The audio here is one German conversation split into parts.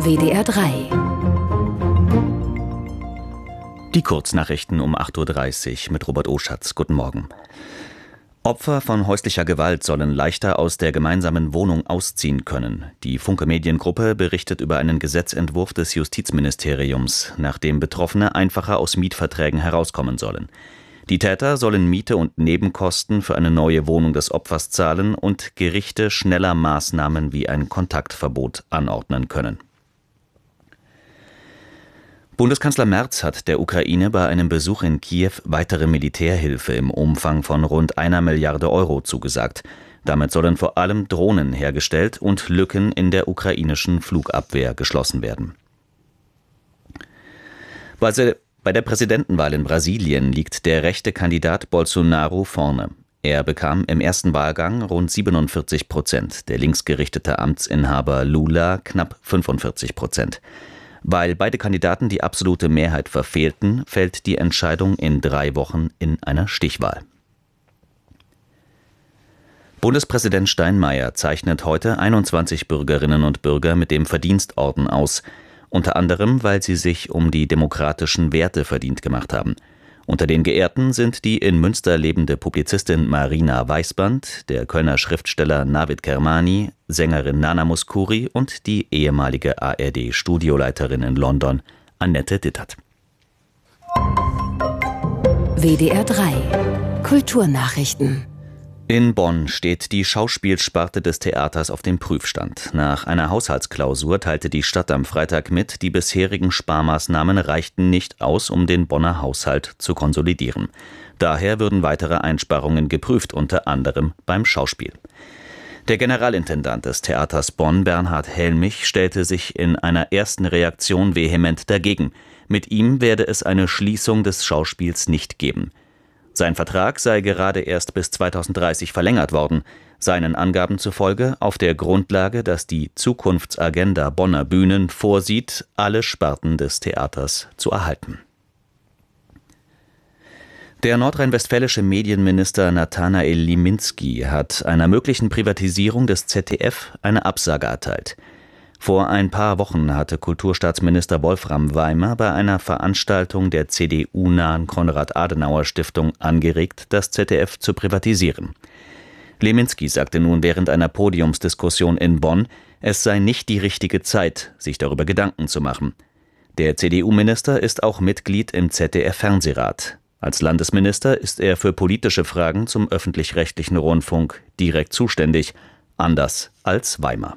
WDR 3. Die Kurznachrichten um 8:30 Uhr mit Robert Oschatz. Guten Morgen. Opfer von häuslicher Gewalt sollen leichter aus der gemeinsamen Wohnung ausziehen können. Die Funke Mediengruppe berichtet über einen Gesetzentwurf des Justizministeriums, nach dem Betroffene einfacher aus Mietverträgen herauskommen sollen. Die Täter sollen Miete und Nebenkosten für eine neue Wohnung des Opfers zahlen und Gerichte schneller Maßnahmen wie ein Kontaktverbot anordnen können. Bundeskanzler Merz hat der Ukraine bei einem Besuch in Kiew weitere Militärhilfe im Umfang von rund 1 Milliarde Euro zugesagt. Damit sollen vor allem Drohnen hergestellt und Lücken in der ukrainischen Flugabwehr geschlossen werden. Bei der Präsidentenwahl in Brasilien liegt der rechte Kandidat Bolsonaro vorne. Er bekam im ersten Wahlgang rund 47%, der linksgerichtete Amtsinhaber Lula knapp 45%. Weil beide Kandidaten die absolute Mehrheit verfehlten, fällt die Entscheidung in 3 Wochen in einer Stichwahl. Bundespräsident Steinmeier zeichnet heute 21 Bürgerinnen und Bürger mit dem Verdienstorden aus, unter anderem, weil sie sich um die demokratischen Werte verdient gemacht haben. Unter den Geehrten sind die in Münster lebende Publizistin Marina Weißband, der Kölner Schriftsteller Navid Kermani, Sängerin Nana Mouskouri und die ehemalige ARD-Studioleiterin in London, Annette Dittert. WDR 3. Kulturnachrichten. In Bonn steht die Schauspielsparte des Theaters auf dem Prüfstand. Nach einer Haushaltsklausur teilte die Stadt am Freitag mit, die bisherigen Sparmaßnahmen reichten nicht aus, um den Bonner Haushalt zu konsolidieren. Daher würden weitere Einsparungen geprüft, unter anderem beim Schauspiel. Der Generalintendant des Theaters Bonn, Bernhard Helmich, stellte sich in einer ersten Reaktion vehement dagegen. Mit ihm werde es eine Schließung des Schauspiels nicht geben. Sein Vertrag sei gerade erst bis 2030 verlängert worden, seinen Angaben zufolge auf der Grundlage, dass die Zukunftsagenda Bonner Bühnen vorsieht, alle Sparten des Theaters zu erhalten. Der nordrhein-westfälische Medienminister Nathanael Liminski hat einer möglichen Privatisierung des ZDF eine Absage erteilt. Vor ein paar Wochen hatte Kulturstaatsminister Wolfram Weimer bei einer Veranstaltung der CDU-nahen Konrad-Adenauer-Stiftung angeregt, das ZDF zu privatisieren. Liminski sagte nun während einer Podiumsdiskussion in Bonn, es sei nicht die richtige Zeit, sich darüber Gedanken zu machen. Der CDU-Minister ist auch Mitglied im ZDF-Fernsehrat. Als Landesminister ist er für politische Fragen zum öffentlich-rechtlichen Rundfunk direkt zuständig, anders als Weimer.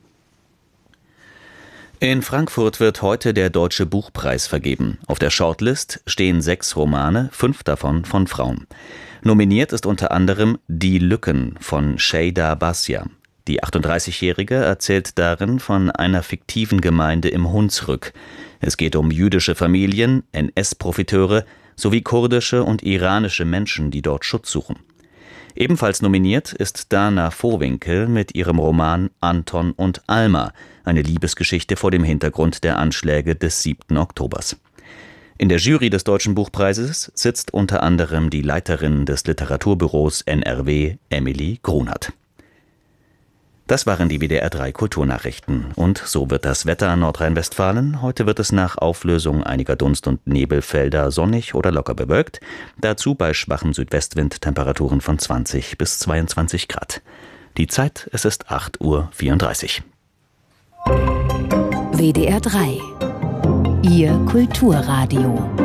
In Frankfurt wird heute der Deutsche Buchpreis vergeben. Auf der Shortlist stehen 6 Romane, 5 davon von Frauen. Nominiert ist unter anderem Die Lücken von Şeyda Basya. Die 38-Jährige erzählt darin von einer fiktiven Gemeinde im Hunsrück. Es geht um jüdische Familien, NS-Profiteure sowie kurdische und iranische Menschen, die dort Schutz suchen. Ebenfalls nominiert ist Dana Vohwinkel mit ihrem Roman Anton und Alma, eine Liebesgeschichte vor dem Hintergrund der Anschläge des 7. Oktobers. In der Jury des Deutschen Buchpreises sitzt unter anderem die Leiterin des Literaturbüros NRW, Emily Grunert. Das waren die WDR 3 Kulturnachrichten. Und so wird das Wetter in Nordrhein-Westfalen. Heute wird es nach Auflösung einiger Dunst- und Nebelfelder sonnig oder locker bewölkt. Dazu bei schwachem Südwestwind Temperaturen von 20 bis 22 Grad. Die Zeit, es ist 8:34 Uhr. WDR 3. Ihr Kulturradio.